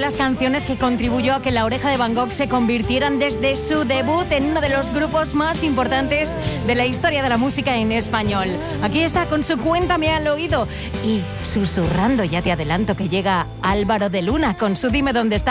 las canciones que contribuyó a que La Oreja de Van Gogh se convirtieran desde su debut en uno de los grupos más importantes de la historia de la música en español. Aquí está con su Cuéntame al oído y susurrando, ya te adelanto que llega Álvaro de Luna con su Dime dónde está.